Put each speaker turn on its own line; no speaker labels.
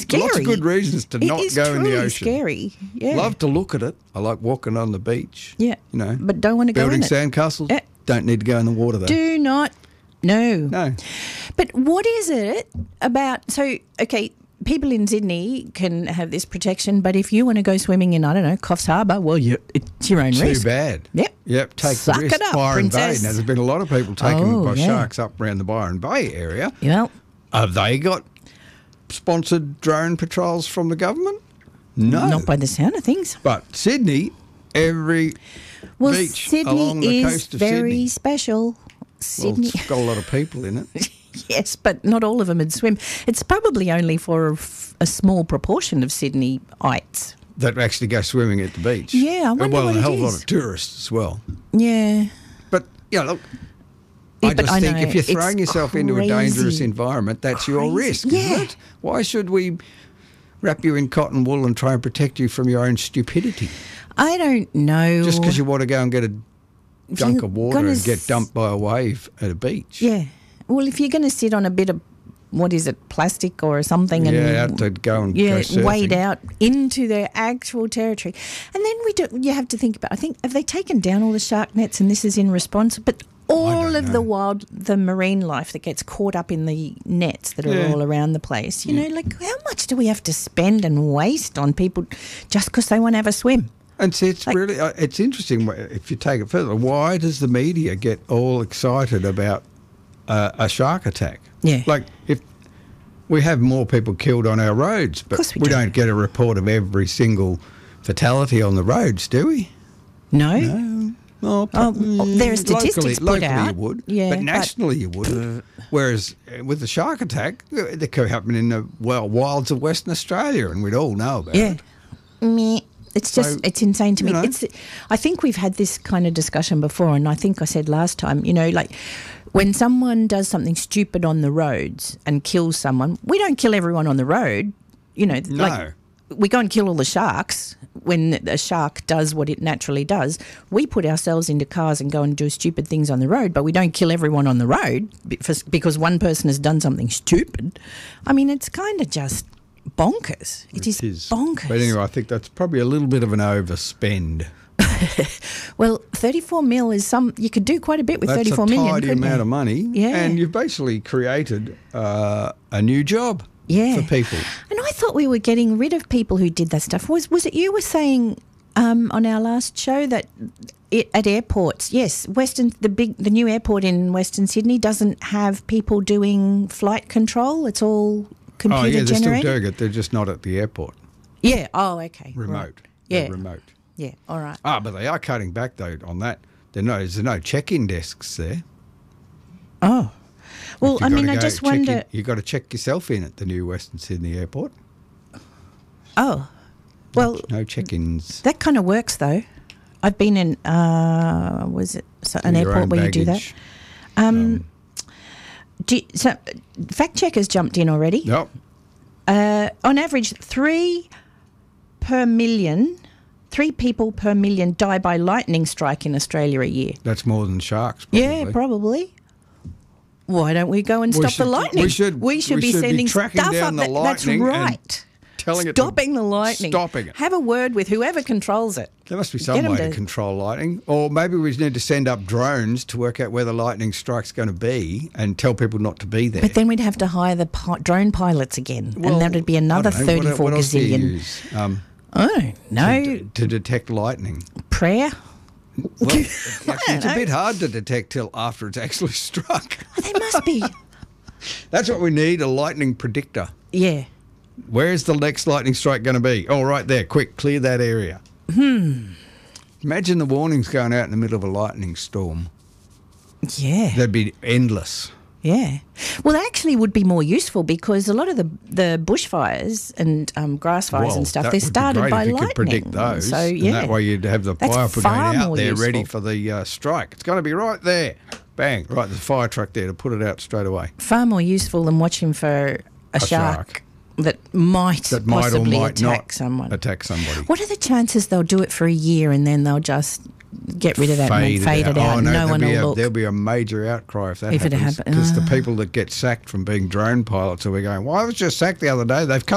scary.
Lots of good reasons to not go in the ocean.
It is truly scary. Yeah.
Love to look at it. I like walking on the beach.
Yeah.
You know.
But don't want to go in it.
Building sandcastles. Don't need to go in the water though.
Do not. No.
No.
But what is it about? So, okay, people in Sydney can have this protection, but if you want to go swimming in, I don't know, Coffs Harbour, well, it's your own risk.
Too bad.
Yep.
Take
Suck
the risk.
it up,
Byron
princess.
Bay. Now, there's been a lot of people taken by sharks up around the Byron Bay area.
Well,
Have they got sponsored drone patrols from the government? No.
not by the sound of things.
But Sydney, every beach along the coast of
Sydney is very
Sydney.
special. Sydney.
Well, it's got a lot of people in it.
Yes, but not all of them would swim. It's probably only for a small proportion of Sydneyites.
That actually go swimming at the beach.
Yeah, I wonder
well,
what
a
it
hell of a lot
is.
of tourists as well.
Yeah.
But, look,
Yeah,
I
but
just
I
think
know,
if you're
it's
throwing yourself into a dangerous
crazy.
environment, that's your risk,
Yeah.
isn't it? Why should we wrap you in cotton wool and try and protect you from your own stupidity?
I don't know.
Just because you want to go and get a dunk
you're
of water
gonna
and get dumped by a wave at a beach.
Yeah. Well, if you're going to sit on a bit of, what is it, plastic or something, and
have to go and go surfing.
wade out into their actual territory, and then you have to think about. I think have they taken down all the shark nets, and this is in response, but. All of the marine life that gets caught up in the nets that are all around the place. You know, like how much do we have to spend and waste on people just because they want to have a swim?
And see, it's really it's interesting if you take it further. Why does the media get all excited about a shark attack?
Yeah.
Like if we have more people killed on our roads, but
course we
we
do.
don't get a report of every single fatality on the roads, do we?
No.
Oh,
there are statistics
locally
put out.
you would,
Yeah,
but nationally you wouldn't. Whereas with the shark attack, they could happen in the wilds of Western Australia, and we'd all know about it.
Meh. It's just,
So,
it's insane to me.
you know.
I think we've had this kind of discussion before, and I think I said last time, like when someone does something stupid on the roads and kills someone, we don't kill everyone on the road. Like we go and kill all the sharks when a shark does what it naturally does. We put ourselves into cars and go and do stupid things on the road, but we don't kill everyone on the road because one person has done something stupid. I mean, it's kind of just bonkers. It is bonkers.
But anyway, I think that's probably a little bit of an overspend.
Well, 34 mil is you could do quite a bit with
That's
34
a
million,
tidy
couldn't
amount
you?
of money,
Yeah.
and you've basically created a new job for people.
And I thought we were getting rid of people who did that stuff. Was it you were saying on our last show that at airports, yes, the new airport in Western Sydney doesn't have people doing flight control. It's all computer
they're
generated.
still doing it. They're just not at the airport.
Yeah. Oh, okay.
Remote.
Right.
They're
Yeah.
remote.
Yeah. All right.
But they are cutting back though on that. There's no check-in desks there.
Oh. Well, I mean, I just wonder.
You've got to check yourself in at the new Western Sydney airport.
Oh. Well,
No check-ins.
that kind of works though. I've been in. Was it an
Your
airport
own
where you do that?
baggage.
So, fact checkers jumped in already.
Yep.
On average, 3 people per million die by lightning strike in Australia a year.
That's more than sharks, probably.
Yeah, probably. Why don't we go and stop the lightning?
We should
be sending
tracking
stuff
down
up.
the
That's
lightning and
right.
telling it to
Stopping the lightning.
Stopping it.
Have a word with whoever controls it.
There must be
Get
some
'em
way to
to-
control lightning. Or maybe we need to send up drones to work out where the lightning strike's going to be and tell people not to be there.
But then we'd have to hire the drone pilots again,
Well,
and that would be another
I don't know.
34
what else do you
gazillion.
use,
Oh, no.
to detect lightning?
Prayer?
Well, actually, it's a bit hard to detect till after it's actually struck.
They must be.
That's what we need, a lightning predictor.
Yeah.
Where's the next lightning strike going to be? Oh, right there. Quick, clear that area. Imagine the warnings going out in the middle of a lightning storm.
Yeah.
They'd be endless.
Yeah. Well, that actually would be more useful because a lot of the bushfires and grass fires and stuff,
that
they're
would be
started
great
by
if you
lightning.
could predict those.
So, yeah.
And that way you'd have the
That's
fire
far
brigade out
more
there ready
useful.
for the strike. It's going to be right there. Bang. Right, there's a fire truck there to put it out straight away.
Far more useful than watching for a shark that might possibly attack someone.
Attack somebody.
What are the chances they'll do it for a year and then they'll just get rid of that and then fade it out?
Oh, no,
no one will look.
There'll be a major outcry if that
If it
happens.
happens.
Because the people that get sacked from being drone pilots will be going, well, I was just sacked the other day. They've